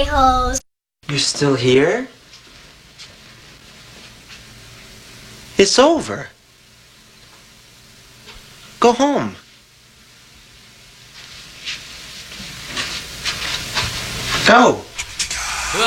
a-holes. You're still here? It's over. Go home. Go.